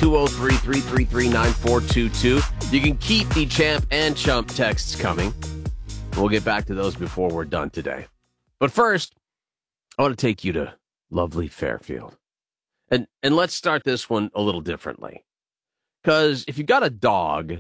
203-333-9422. You can keep the Champ and Chump texts coming. We'll get back to those before we're done today. But first, I want to take you to lovely Fairfield. And let's start this one a little differently. Because if you got a dog,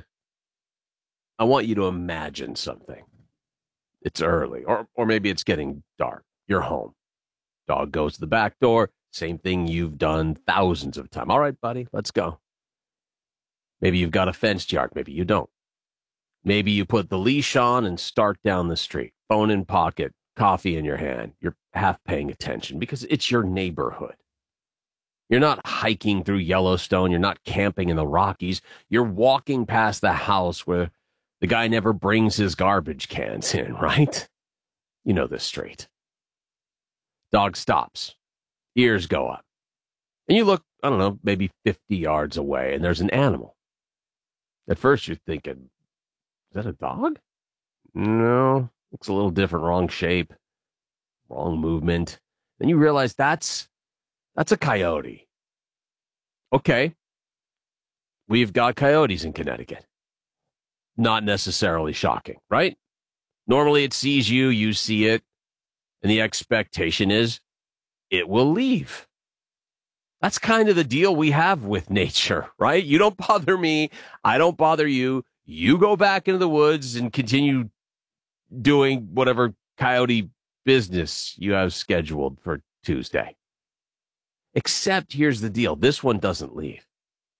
I want you to imagine something. It's early, or maybe it's getting dark. You're home. Dog goes to the back door. Same thing you've done thousands of times. All right, buddy, let's go. Maybe you've got a fenced yard. Maybe you don't. Maybe you put the leash on and start down the street. Phone in pocket, coffee in your hand. You're half paying attention because it's your neighborhood. You're not hiking through Yellowstone. You're not camping in the Rockies. You're walking past the house where the guy never brings his garbage cans in, right? You know this street. Dog stops. Ears go up. And you look, I don't know, maybe 50 yards away, and there's an animal. At first you're thinking, is that a dog? No, looks a little different, wrong shape, wrong movement. Then you realize that's a coyote. Okay. We've got coyotes in Connecticut. Not necessarily shocking, right? Normally it sees you, you see it, and the expectation is it will leave. That's kind of the deal we have with nature, right? You don't bother me. I don't bother you. You go back into the woods and continue doing whatever coyote business you have scheduled for Tuesday. Except here's the deal. This one doesn't leave.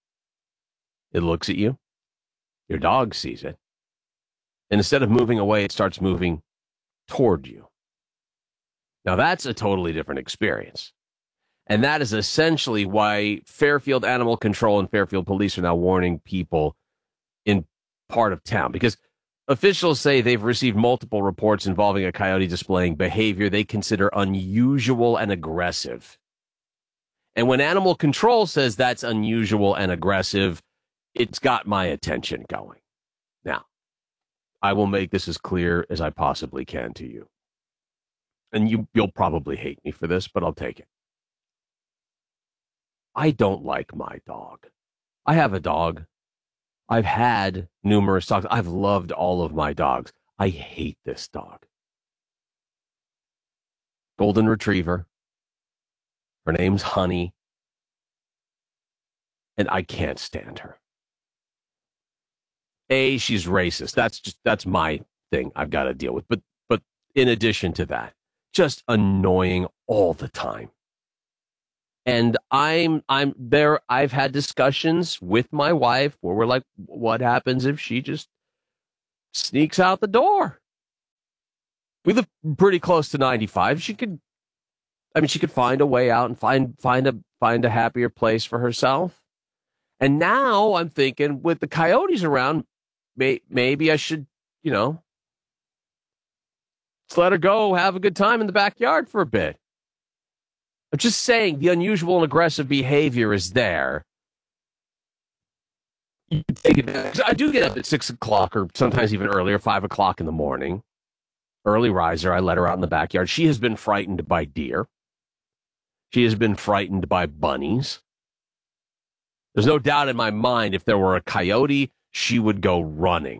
It looks at you. Your dog sees it. And instead of moving away, it starts moving toward you. Now, that's a totally different experience. And that is essentially why Fairfield Animal Control and Fairfield Police are now warning people in part of town. Because officials say they've received multiple reports involving a coyote displaying behavior they consider unusual and aggressive. And when Animal Control says that's unusual and aggressive, it's got my attention going. Now, I will make this as clear as I possibly can to you. And you'll probably hate me for this, but I'll take it. I don't like my dog. I have a dog. I've had numerous dogs. I've loved all of my dogs. I hate this dog. Golden Retriever. Her name's Honey. And I can't stand her. She's racist. That's my thing I've got to deal with. But in addition to that, just annoying all the time. And I'm there. I've had discussions with my wife where we're like, what happens if she just sneaks out the door? We live pretty close to 95. She could find a way out and find a happier place for herself. And now I'm thinking with the coyotes around, maybe I should, let's let her go, have a good time in the backyard for a bit. I'm just saying the unusual and aggressive behavior is there. You can take advantage. I do get up at 6 o'clock or sometimes even earlier, 5 o'clock in the morning. Early riser. I let her out in the backyard. She has been frightened by deer. She has been frightened by bunnies. There's no doubt in my mind if there were a coyote, she would go running.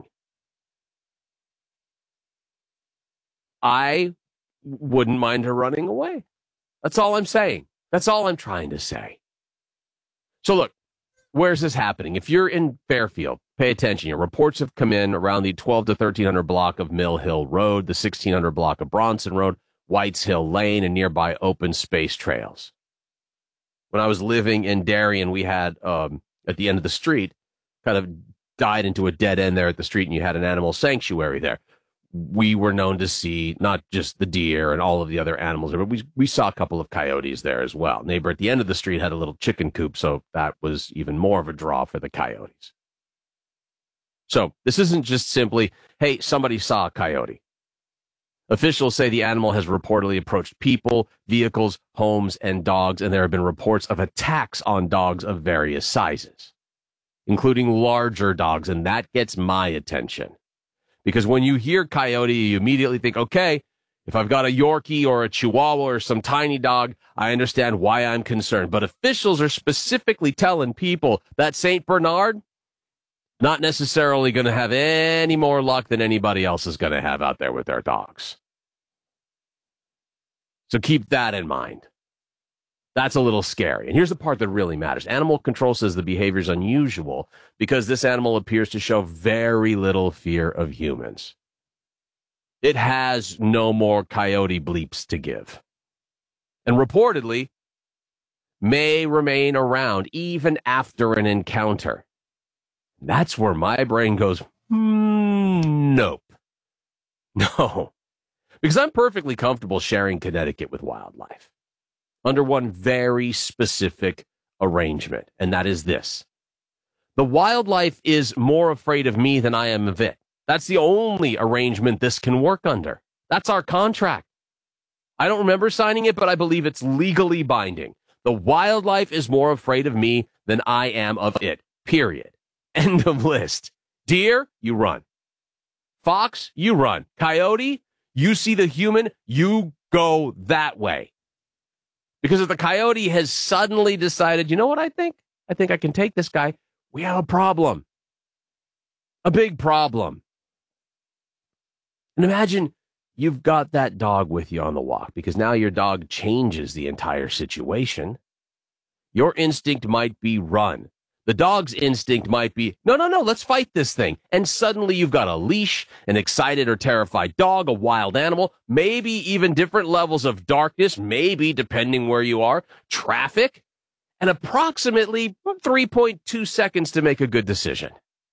I wouldn't mind her running away. That's all I'm saying. That's all I'm trying to say. So look, where's this happening? If you're in Fairfield, pay attention. Your reports have come in around the 12 to 1300 block of Mill Hill Road, the 1600 block of Bronson Road, Whites Hill Lane, and nearby open space trails. When I was living in Darien, we had, at the end of the street, kind of died into a dead end there at the street, and you had an animal sanctuary there. We were known to see not just the deer and all of the other animals, but we saw a couple of coyotes there as well. Neighbor at the end of the street had a little chicken coop, so that was even more of a draw for the coyotes. So this isn't just simply, hey, somebody saw a coyote. Officials say the animal has reportedly approached people, vehicles, homes, and dogs, and there have been reports of attacks on dogs of various sizes, including larger dogs, and that gets my attention. Because when you hear coyote, you immediately think, okay, If I've got a Yorkie or a Chihuahua or some tiny dog, I understand why I'm concerned. But officials are specifically telling people that St. Bernard, not necessarily going to have any more luck than anybody else is going to have out there with their dogs. So keep that in mind. That's a little scary. And here's the part that really matters. Animal control says the behavior is unusual because this animal appears to show very little fear of humans. It has no more coyote bleeps to give. And reportedly, may remain around even after an encounter. That's where my brain goes, nope. No. Because I'm perfectly comfortable sharing Connecticut with wildlife under one very specific arrangement, and that is this. The wildlife is more afraid of me than I am of it. That's the only arrangement this can work under. That's our contract. I don't remember signing it, but I believe it's legally binding. The wildlife is more afraid of me than I am of it, period. End of list. Deer, you run. Fox, you run. Coyote, you see the human, you go that way. Because if the coyote has suddenly decided, you know what I think? I think I can take this guy. We have a problem. A big problem. And imagine you've got that dog with you on the walk because now your dog changes the entire situation. Your instinct might be run. The dog's instinct might be, no, let's fight this thing. And suddenly you've got a leash, an excited or terrified dog, a wild animal, maybe even different levels of darkness, maybe depending where you are, traffic, and approximately 3.2 seconds to make a good decision.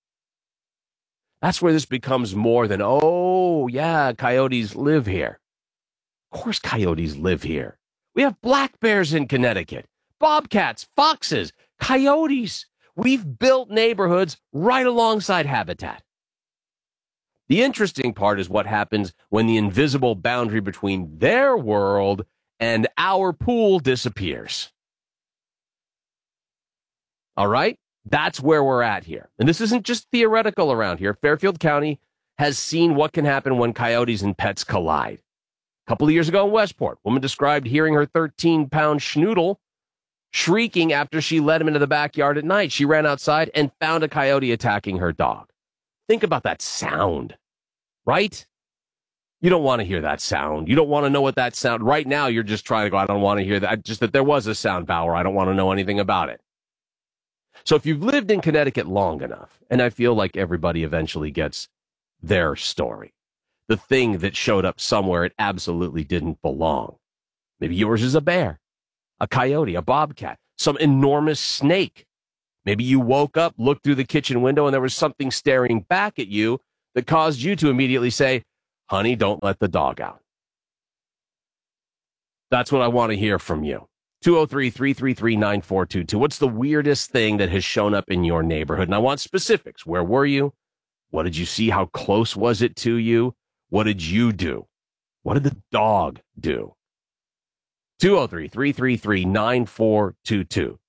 That's where this becomes more than, oh, yeah, coyotes live here. Of course coyotes live here. We have black bears in Connecticut, bobcats, foxes, coyotes. We've built neighborhoods right alongside habitat. The interesting part is what happens when the invisible boundary between their world and our pool disappears. All right? That's where we're at here. And this isn't just theoretical around here. Fairfield County has seen what can happen when coyotes and pets collide. A couple of years ago in Westport, a woman described hearing her 13-pound schnoodle shrieking after she led him into the backyard at night. She ran outside and found a coyote attacking her dog. Think about that sound, right? You don't want to hear that sound. You don't want to know what that sound. Right now, you're just trying to go, I don't want to hear that. Just that there was a sound, Bauer. I don't want to know anything about it. So if you've lived in Connecticut long enough, and I feel like everybody eventually gets their story, the thing that showed up somewhere it absolutely didn't belong. Maybe yours is a bear, a coyote, a bobcat, some enormous snake. Maybe you woke up, looked through the kitchen window, and there was something staring back at you that caused you to immediately say, honey, don't let the dog out. That's what I want to hear from you. 203-333-9422. What's the weirdest thing that has shown up in your neighborhood? And I want specifics. Where were you? What did you see? How close was it to you? What did you do? What did the dog do? 203-333-9422.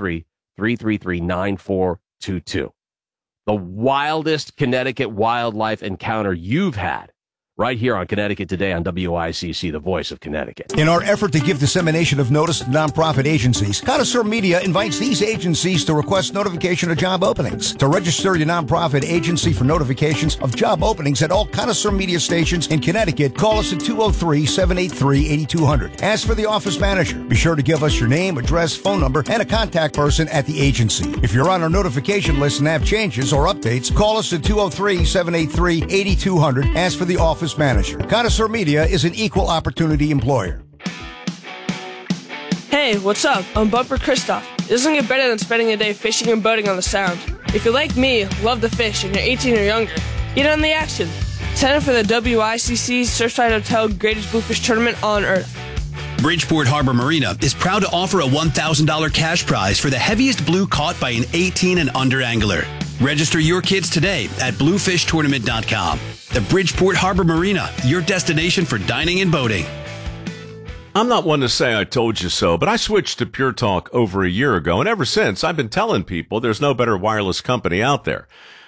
203-333-9422. The wildest Connecticut wildlife encounter you've had. Right here on Connecticut Today on WICC, the voice of Connecticut. In our effort to give dissemination of notice to nonprofit agencies, Connoisseur Media invites these agencies to request notification of job openings. To register your nonprofit agency for notifications of job openings at all Connoisseur Media stations in Connecticut, call us at 203-783-8200. Ask for the office manager. Be sure to give us your name, address, phone number, and a contact person at the agency. If you're on our notification list and have changes or updates, call us at 203-783-8200. Ask for the office manager. Connoisseur Media is an equal opportunity employer. Hey, what's up? I'm Bumper Christoph. It doesn't get better than spending a day fishing and boating on the Sound. If you're like me, love to fish, and you're 18 or younger, get on the action. Sign up for the WICC Surfside Hotel Greatest Bluefish Tournament on Earth. Bridgeport Harbor Marina is proud to offer a $1,000 cash prize for the heaviest blue caught by an 18 and under angler. Register your kids today at bluefishtournament.com. The Bridgeport Harbor Marina, your destination for dining and boating. I'm not one to say I told you so, but I switched to Pure Talk over a year ago, and ever since, I've been telling people there's no better wireless company out there.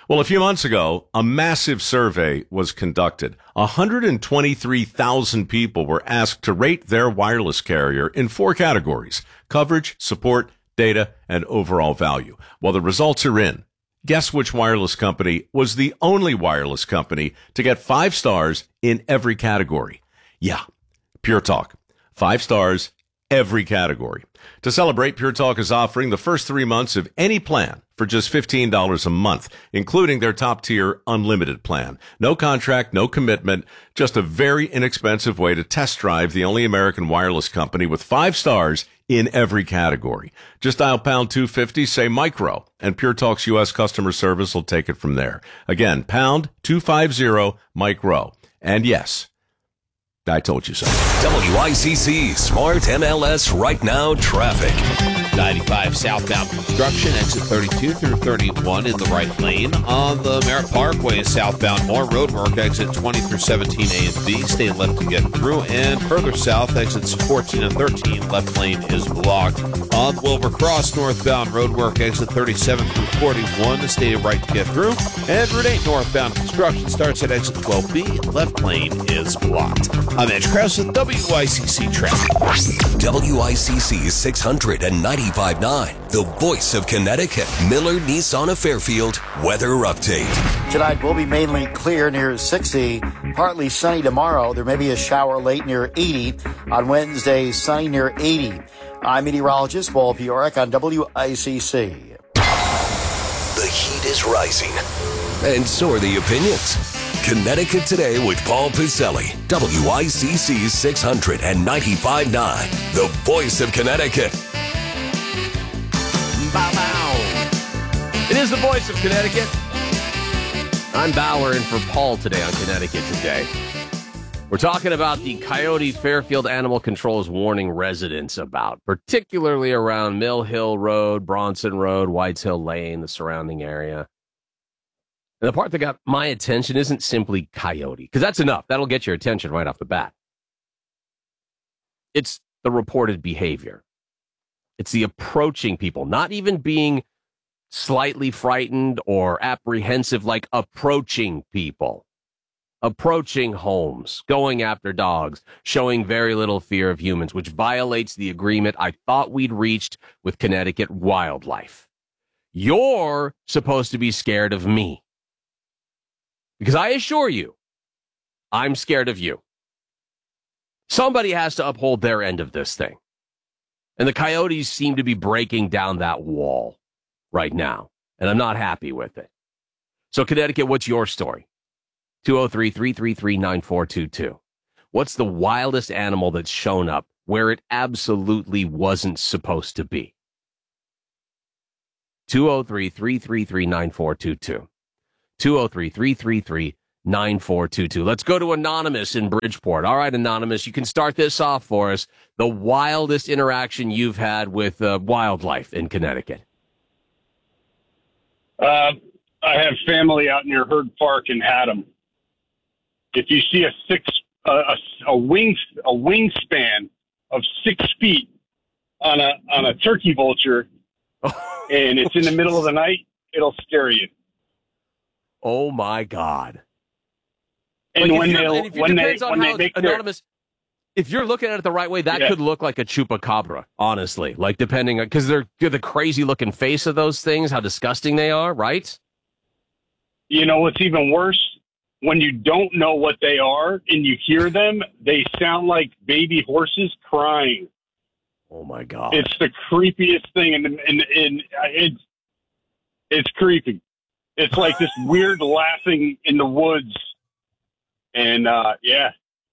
Well, a few months ago, a massive survey was conducted. 123,000 people were asked to rate their wireless carrier in 4 categories: coverage, support, data, and overall value. Well, the results are in. Guess which wireless company was the only wireless company to get 5 stars in every category? Yeah, Pure Talk. 5 stars, every category. To celebrate, Pure Talk is offering the first 3 months of any plan for just $15 a month, including their top-tier unlimited plan. No contract, no commitment, just a very inexpensive way to test drive the only American wireless company with 5 stars in every category. Just dial pound 250, say micro, and Pure Talk's U.S. customer service will take it from there. Again, pound 250 micro. And yes, I told you so. WICC Smart MLS Right Now Traffic. 95 southbound construction, exit 32 through 31 in the right lane. On the Merritt Parkway southbound, more roadwork, exit 20 through 17 A and B. Stay left to get through. And further south, exits 14 and 13, left lane is blocked. On Wilbur Cross northbound, roadwork, exit 37 through 41. Stay right to get through. And Route 8 northbound construction starts at exit 12B. Left lane is blocked. I'm Edge Krause with WICC Traffic. WICC 695.9, the voice of Connecticut. Miller Nissan of Fairfield weather update. Tonight will be mainly clear near 60, partly sunny tomorrow. There may be a shower late near 80. On Wednesday, sunny near 80. I'm meteorologist Paul Piorek on WICC. The heat is rising, and so are the opinions. Connecticut Today with Paul Piselli, WICC 695.9, the voice of Connecticut. Bow, bow. It is the voice of Connecticut. I'm Bauer in for Paul today on Connecticut Today. We're talking about the coyote Fairfield Animal Control is warning residents about, particularly around Mill Hill Road, Bronson Road, Whites Hill Lane, the surrounding area. And the part that got my attention isn't simply coyote, because that's enough. That'll get your attention right off the bat. It's the reported behavior. It's the approaching people, not even being slightly frightened or apprehensive, like approaching people, approaching homes, going after dogs, showing very little fear of humans, which violates the agreement I thought we'd reached with Connecticut Wildlife. You're supposed to be scared of me. Because I assure you, I'm scared of you. Somebody has to uphold their end of this thing. And the coyotes seem to be breaking down that wall right now. And I'm not happy with it. So, Connecticut, what's your story? 203-333-9422. What's the wildest animal that's shown up where it absolutely wasn't supposed to be? 203-333-9422. 203-333-9422. Let's go to Anonymous in Bridgeport. All right, Anonymous, you can start this off for us. The wildest interaction you've had with wildlife in Connecticut. I have family out near Herd Park in Haddam. If you see a wingspan of 6 feet on a turkey vulture, and it's in the middle of the night, it'll scare you. Oh my God! And like when they make Anonymous, if you're looking at it the right way, that could look like a chupacabra. Honestly, like depending on because they're the crazy looking face of those things, how disgusting they are, right? You know what's even worse? When you don't know what they are and you hear them, they sound like baby horses crying. Oh my God! It's the creepiest thing, and it's creepy. It's like this weird laughing in the woods. And, yeah.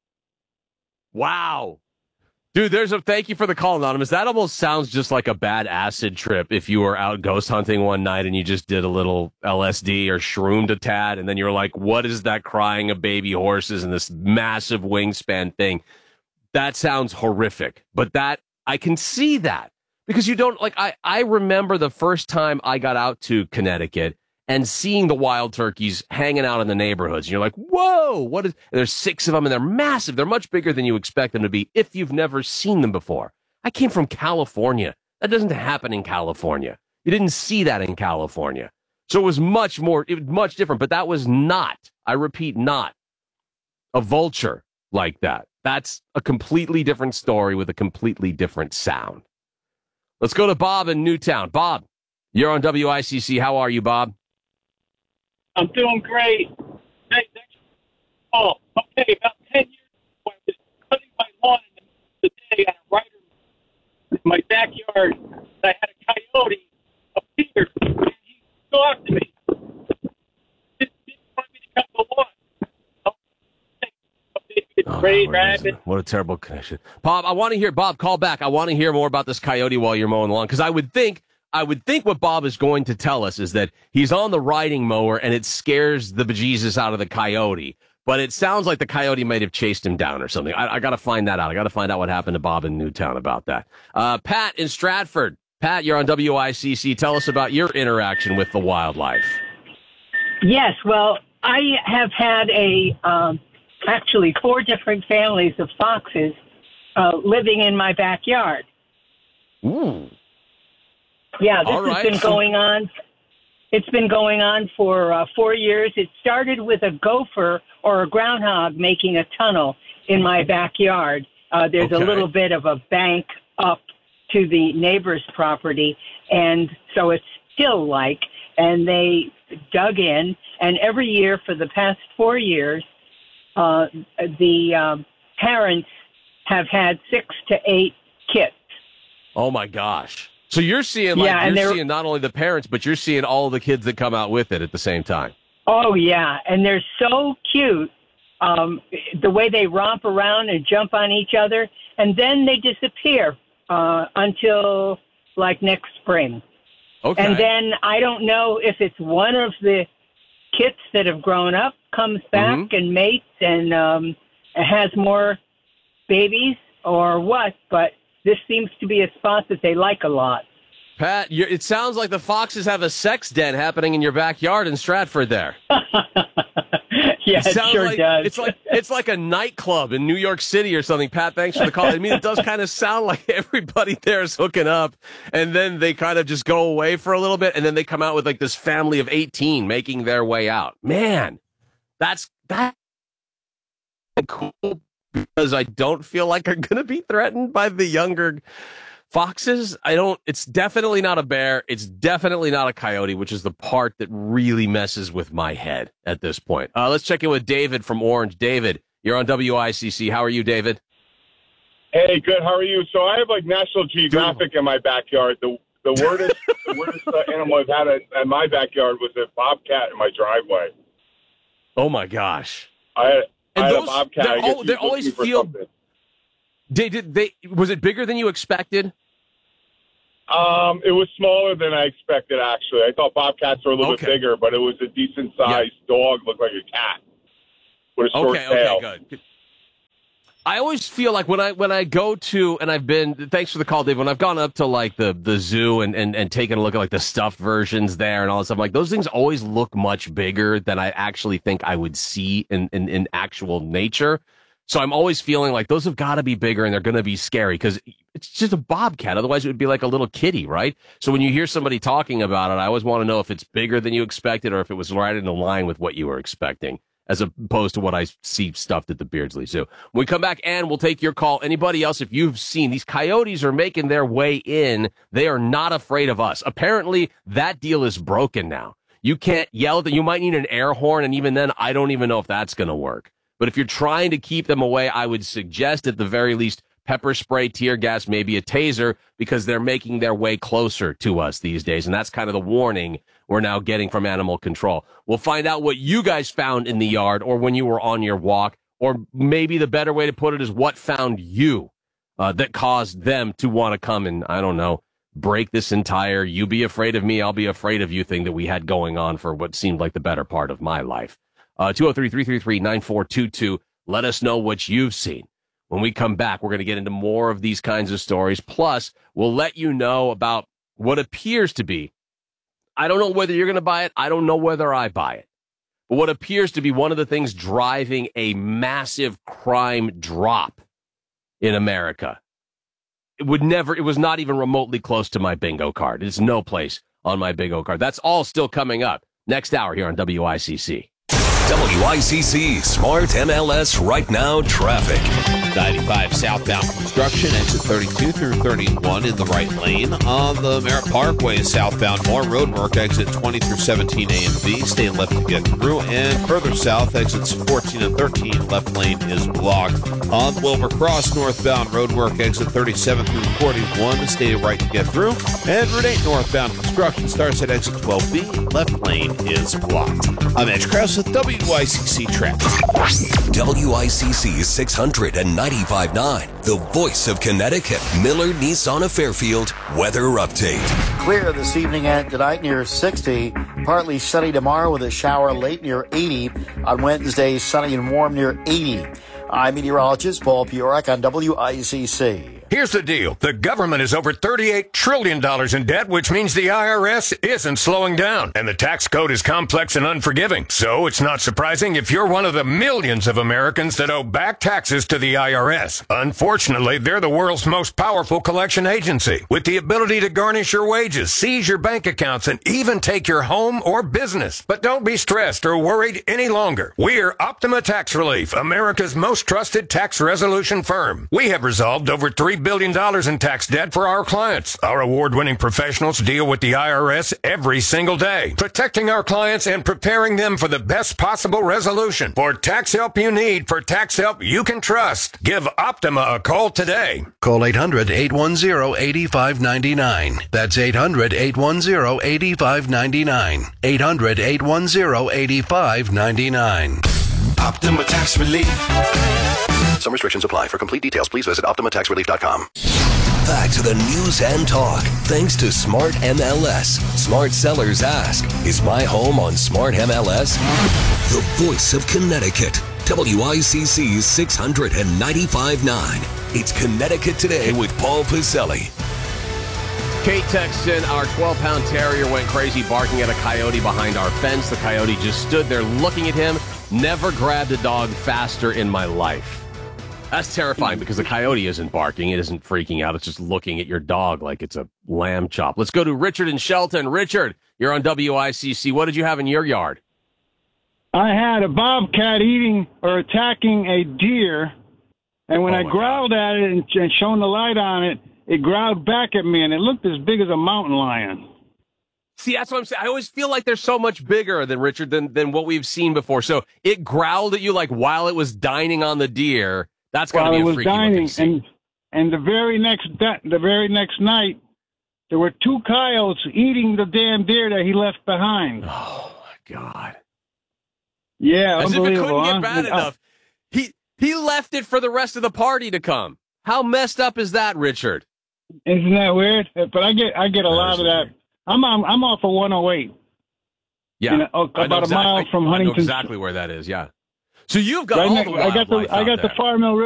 Wow. Dude, thank you for the call, Anonymous. That almost sounds just like a bad acid trip if you were out ghost hunting one night and you just did a little LSD or shroomed a tad, and then you're like, what is that crying of baby horses and this massive wingspan thing? That sounds horrific. But I can see that. Because you don't, like, I remember the first time I got out to Connecticut and seeing the wild turkeys hanging out in the neighborhoods. And you're like, whoa, and there's 6 of them, and they're massive. They're much bigger than you expect them to be if you've never seen them before. I came from California. That doesn't happen in California. You didn't see that in California. So it was much different, but that was not, I repeat, not a vulture like that. That's a completely different story with a completely different sound. Let's go to Bob in Newtown. Bob, you're on WICC. How are you, Bob? I'm doing great. Hey, thanks. Oh, okay. About 10 years ago, I was cutting my lawn in the middle of the day on a rider in my backyard. I had a coyote appear, and he talked to me. Didn't want me to cut the lawn. What a terrible connection. Bob, I want to hear, Bob, call back. I want to hear more about this coyote while you're mowing the lawn, because I would think what Bob is going to tell us is that he's on the riding mower and it scares the bejesus out of the coyote. But it sounds like the coyote might have chased him down or something. I got to find that out. I got to find out what happened to Bob in Newtown about that. Pat in Stratford. Pat, you're on WICC. Tell us about your interaction with the wildlife. Yes, well, I have had actually 4 different families of foxes living in my backyard. Ooh. Yeah, this has been going on. It's been going on for 4 years. It started with a gopher or a groundhog making a tunnel in my backyard. There's a little bit of a bank up to the neighbor's property, and so it's hill-like, and they dug in, and every year for the past 4 years, the parents have had 6 to 8 kits. Oh, my gosh. So you're seeing you're seeing not only the parents, but you're seeing all the kids that come out with it at the same time. Oh, yeah, and they're so cute, the way they romp around and jump on each other, and then they disappear until, like, next spring. Okay. And then I don't know if it's one of the kits that have grown up comes back and mates and has more babies or what, but this seems to be a spot that they like a lot. Pat, it sounds like the foxes have a sex den happening in your backyard in Stratford there. Yeah, it sure does. It's like a nightclub in New York City or something. Pat, thanks for the call. I mean, it does kind of sound like everybody there is hooking up, and then they kind of just go away for a little bit, and then they come out with like this family of 18 making their way out. Man, that's cool, because I don't feel like I'm going to be threatened by the younger foxes. It's definitely not a bear. It's definitely not a coyote, which is the part that really messes with my head at this point. Let's check in with David from Orange. David, you're on WICC. How are you, David? Hey, good. How are you? So I have like National Geographic in my backyard. The weirdest animal I've had in my backyard was a bobcat in my driveway. Oh my gosh! I had a bobcat. They always feel. Was it bigger than you expected? It was smaller than I expected, actually. I thought bobcats were a little bit bigger, but it was a decent-sized dog, looked like a cat with a short tail. Okay, good. I always feel like when I go to, and I've been, thanks for the call, Dave, when I've gone up to like the zoo and taken a look at like the stuffed versions there and all this stuff, like those things always look much bigger than I actually think I would see in actual nature. So I'm always feeling like those have got to be bigger and they're going to be scary because it's just a bobcat. Otherwise, it would be like a little kitty, right? So when you hear somebody talking about it, I always want to know if it's bigger than you expected or if it was right in line with what you were expecting, as opposed to what I see stuffed at the Beardsley Zoo. When we come back, Ann, we'll take your call. Anybody else, if you've seen, these coyotes are making their way in. They are not afraid of us. Apparently, that deal is broken now. You can't yell. You might need an air horn, and even then, I don't even know if that's going to work. But if you're trying to keep them away, I would suggest at the very least pepper spray, tear gas, maybe a taser, because they're making their way closer to us these days. And that's kind of the warning we're now getting from animal control. We'll find out what you guys found in the yard or when you were on your walk, or maybe the better way to put it is what found you that caused them to want to come and, I don't know, break this entire you be afraid of me, I'll be afraid of you thing that we had going on for what seemed like the better part of my life. 203-333-9422. Let us know what you've seen. When we come back, we're going to get into more of these kinds of stories. Plus, we'll let you know about what appears to be, I don't know whether you're going to buy it. I don't know whether I buy it. But what appears to be one of the things driving a massive crime drop in America. It was not even remotely close to my bingo card. It's no place on my Big O card. That's all still coming up next hour here on WICC. WICC Smart MLS Right Now traffic. 95 southbound construction, exit 32 through 31 in the right lane. On the Merritt Parkway, southbound, more roadwork, exit 20 through 17 A and B. Stay left to get through. And further south, exits 14 and 13, left lane is blocked. On Wilbur Cross, northbound, roadwork, exit 37 through 41. Stay right to get through. And Route 8 northbound construction starts at exit 12B. Left lane is blocked. I'm Edge Krause with WICC Traffic. WICC 695.9, the voice of Connecticut. Miller Nissan of Fairfield weather update. Clear this evening and tonight near 60. Partly sunny tomorrow with a shower late near 80. On Wednesday, sunny and warm near 80. I'm meteorologist Paul Piorek on WICC. Here's the deal. The government is over $38 trillion in debt, which means the IRS isn't slowing down. And the tax code is complex and unforgiving. So it's not surprising if you're one of the millions of Americans that owe back taxes to the IRS. Unfortunately, they're the world's most powerful collection agency, with the ability to garnish your wages, seize your bank accounts, and even take your home or business. But don't be stressed or worried any longer. We're Optima Tax Relief, America's most trusted tax resolution firm. We have resolved over $3 billion in tax debt for our clients. Our award-winning professionals deal with the IRS every single day, protecting our clients and preparing them for the best possible resolution. For tax help you need, for tax help you can trust, give Optima a call today. Call 800-810-8599. That's 800-810-8599. 800-810-8599. Optima Tax Relief. Some restrictions apply. For complete details, please visit OptimaTaxRelief.com. Back to the news and talk. Thanks to Smart MLS. Smart sellers ask, is my home on Smart MLS? The voice of Connecticut. WICC 695.9. It's Connecticut Today with Paul Piselli. Kate texts in, our 12-pound terrier went crazy barking at a coyote behind our fence. The coyote just stood there looking at him. Never grabbed a dog faster in my life. That's terrifying because the coyote isn't barking. It isn't freaking out. It's just looking at your dog like it's a lamb chop. Let's go to Richard in Shelton. Richard, you're on WICC. What did you have in your yard? I had a bobcat eating or attacking a deer, and when I growled at it and shone the light on it, it growled back at me, and it looked as big as a mountain lion. See, that's what I'm saying. I always feel like they're so much bigger than Richard than what we've seen before. So it growled at you like while it was dining on the deer. That's got to be a freaky looking scene. And the very next night, there were two coyotes eating the damn deer that he left behind. Oh my God! Yeah, as if it unbelievable. couldn't get bad enough. He left it for the rest of the party to come. How messed up is that, Richard? Isn't that weird? But I get a lot of that. I'm off of 108. Yeah, about a mile from Huntington. I know exactly where that is. Yeah. So you've got right all the wildlife I got the Farm Mill River.